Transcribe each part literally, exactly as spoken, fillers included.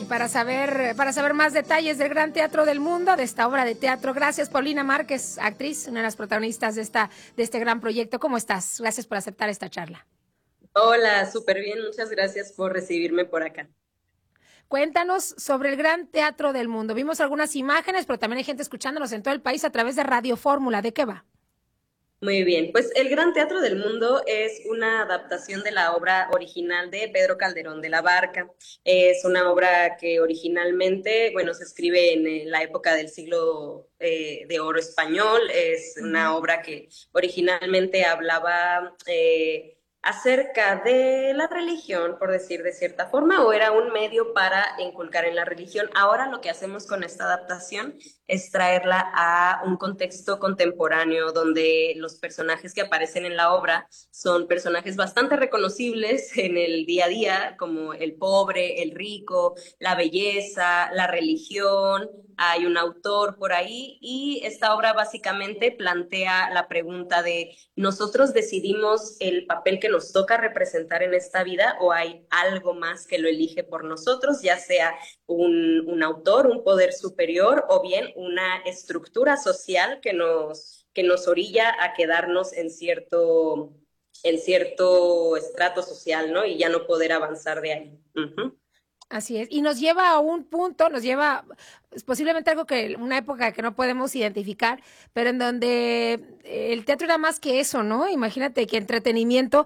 para saber, para saber más detalles del Gran Teatro del Mundo, de esta obra de teatro. Gracias, Paulina Márquez, actriz, una de las protagonistas de, esta, de este gran proyecto. ¿Cómo estás? Gracias por aceptar esta charla. Hola, súper bien, muchas gracias por recibirme por acá. Cuéntanos sobre el Gran Teatro del Mundo. Vimos algunas imágenes, pero también hay gente escuchándonos en todo el país a través de Radio Fórmula. ¿De qué va? Muy bien, pues el Gran Teatro del Mundo es una adaptación de la obra original de Pedro Calderón de la Barca. Es una obra que originalmente, bueno, se escribe en eh, la época del siglo eh, de oro español. Es una Uh-huh. obra que originalmente hablaba eh, acerca de la religión, por decir de cierta forma, o era un medio para inculcar en la religión. Ahora lo que hacemos con esta adaptación es traerla a un contexto contemporáneo donde los personajes que aparecen en la obra son personajes bastante reconocibles en el día a día, como el pobre, el rico, la belleza, la religión. Hay un autor por ahí y esta obra básicamente plantea la pregunta de ¿nosotros decidimos el papel que nos toca representar en esta vida o hay algo más que lo elige por nosotros, ya sea un, un autor, un poder superior o bien una estructura social que nos, que nos orilla a quedarnos en cierto, en cierto estrato social, ¿no? Y ya no poder avanzar de ahí. Uh-huh. Así es, y nos lleva a un punto, nos lleva pues, posiblemente algo que, una época que no podemos identificar, pero en donde el teatro era más que eso, ¿no? Imagínate que entretenimiento,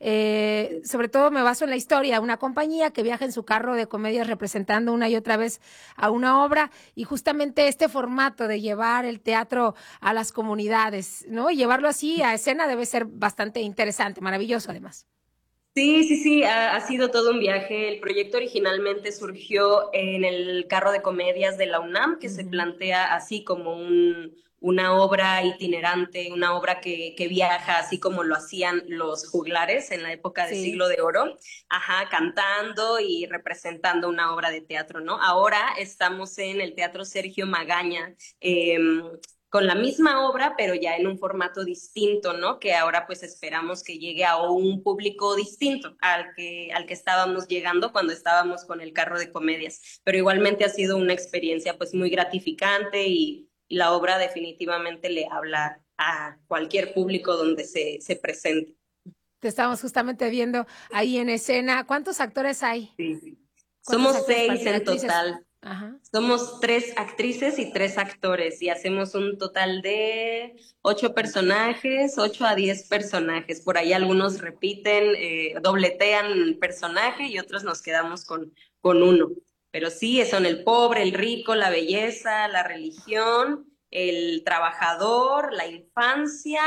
eh, sobre todo me baso en la historia, una compañía que viaja en su carro de comedias representando una y otra vez a una obra, y justamente este formato de llevar el teatro a las comunidades, ¿no? Y llevarlo así a escena debe ser bastante interesante, maravilloso además. Sí, sí, sí, ha, ha sido todo un viaje. El proyecto originalmente surgió en el carro de comedias de la UNAM, que se Uh-huh. plantea así como un, una obra itinerante, una obra que, que viaja, así como lo hacían los juglares en la época de Sí. Siglo de Oro, ajá, cantando y representando una obra de teatro, ¿no? Ahora estamos en el Teatro Sergio Magaña. Eh, con la misma obra, pero ya en un formato distinto, ¿no? Que ahora pues esperamos que llegue a un público distinto al que, al que estábamos llegando cuando estábamos con el carro de comedias. Pero igualmente ha sido una experiencia pues muy gratificante y, y la obra definitivamente le habla a cualquier público donde se, se presente. Te estamos justamente viendo ahí en escena. ¿Cuántos actores hay? Sí. ¿Cuántos Somos actores, seis en actrices? total. Ajá. Somos tres actrices y tres actores y hacemos un total de ocho personajes, ocho a diez personajes. Por ahí algunos repiten, eh, dobletean personaje y otros nos quedamos con, con uno. Pero sí, son el pobre, el rico, la belleza, la religión, el trabajador, la infancia,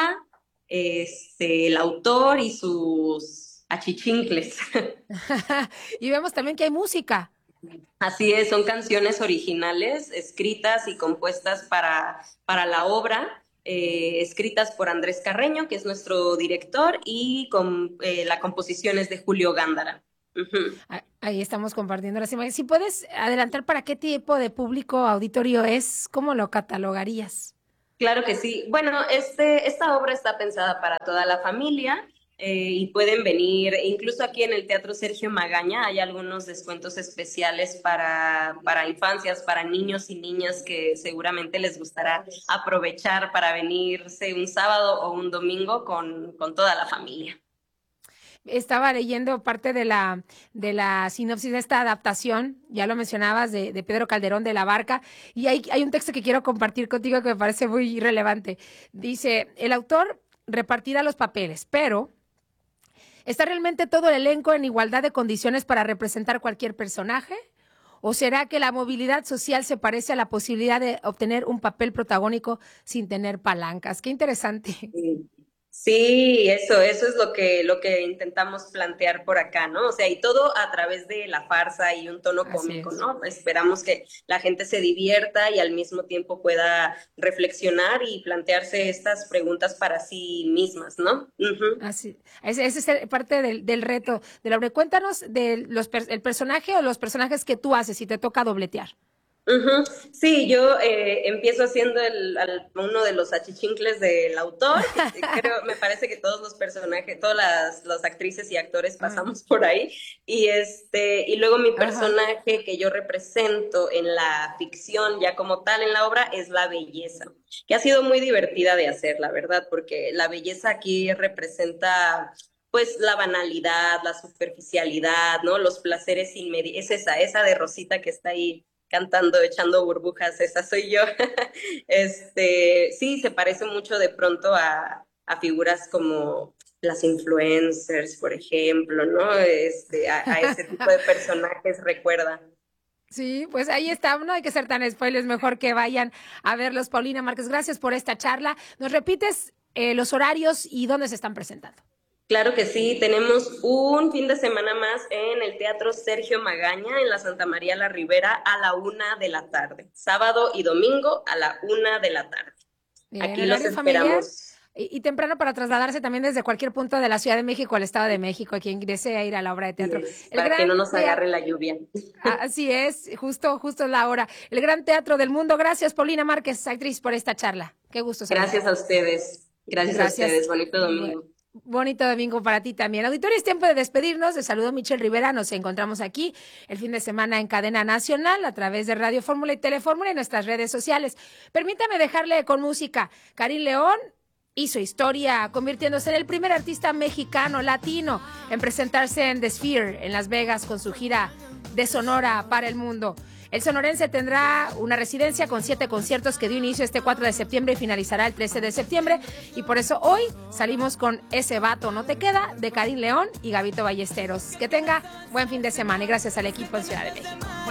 este, el autor y sus achichincles. Y vemos también que hay música. Así es, son canciones originales escritas y compuestas para, para la obra, eh, escritas por Andrés Carreño, que es nuestro director, y con, eh, la composición es de Julio Gándara. Ujú. Ahí estamos compartiendo las imágenes. Si puedes adelantar para qué tipo de público auditorio es, ¿cómo lo catalogarías? Claro que sí. Bueno, este, esta obra está pensada para toda la familia eh, y pueden venir, incluso aquí en el Teatro Sergio Magaña hay algunos descuentos especiales para, para infancias, para niños y niñas que seguramente les gustará aprovechar para venirse un sábado o un domingo con, con toda la familia. Estaba leyendo parte de la, de la sinopsis de esta adaptación, ya lo mencionabas, de, de Pedro Calderón de la Barca, y hay, hay un texto que quiero compartir contigo que me parece muy relevante. Dice, el autor repartirá los papeles, pero ¿está realmente todo el elenco en igualdad de condiciones para representar cualquier personaje? ¿O será que la movilidad social se parece a la posibilidad de obtener un papel protagónico sin tener palancas? Qué interesante. Sí. Sí, eso, eso es lo que, lo que intentamos plantear por acá, ¿no? O sea, y todo a través de la farsa y un tono Así cómico, es. ¿no? Esperamos que la gente se divierta y al mismo tiempo pueda reflexionar y plantearse estas preguntas para sí mismas, ¿no? Ujú. Así, ese, ese es el- parte del, del reto de la obra. Cuéntanos de los, per- el personaje o los personajes que tú haces y te toca dobletear. Ujú. Sí, yo eh, empiezo haciendo el, al- uno de los achichincles del autor, que te- creo, me parece que todos los personajes, todas las, las actrices y actores Ah, pasamos por ahí, y este, y luego mi ajá. personaje que yo represento en la ficción, ya como tal en la obra, es la belleza, que ha sido muy divertida de hacer, la verdad, porque la belleza aquí representa pues la banalidad, la superficialidad, ¿no? Los placeres inmediatos, es esa, esa de Rosita que está ahí cantando, echando burbujas, esa soy yo. Este, sí, se parece mucho de pronto a, a figuras como las influencers, por ejemplo, ¿no? Este, a, a ese tipo de personajes recuerda. Sí, pues ahí está, no hay que ser tan spoilers, mejor que vayan a verlos. Paulina Márquez, gracias por esta charla. ¿Nos repites eh, los horarios y dónde se están presentando? Claro que sí, tenemos un fin de semana más en el Teatro Sergio Magaña en la Santa María la Ribera a la una de la tarde, sábado y domingo a la una de la tarde. Bien, Aquí los horario familiar esperamos. y, y temprano para trasladarse también desde cualquier punto de la Ciudad de México al Estado de México, quien desea ir a la obra de Así teatro. es, El para que no gran nos teatro, agarre la lluvia. así es, justo, justo es la hora. El gran teatro del mundo. Gracias, Paulina Márquez, actriz, por esta charla. Qué gusto Gracias saludarte. a ustedes. Gracias a Gracias. ustedes. Bonito Bu- domingo. Bonito domingo para ti también. Auditorio, es tiempo de despedirnos. Les saludo Michelle Rivera. Nos encontramos aquí el fin de semana en cadena nacional a través de Radio Fórmula y Telefórmula y nuestras redes sociales. Permítame dejarle con música. Karim León hizo historia, convirtiéndose en el primer artista mexicano latino en presentarse en The Sphere en Las Vegas con su gira de Sonora para el mundo. El sonorense tendrá una residencia con siete conciertos que dio inicio este cuatro de septiembre y finalizará el trece de septiembre. Y por eso hoy salimos con Ese Vato No Te Queda de Karim León y Gabito Ballesteros. Que tenga buen fin de semana y gracias al equipo en Ciudad de México.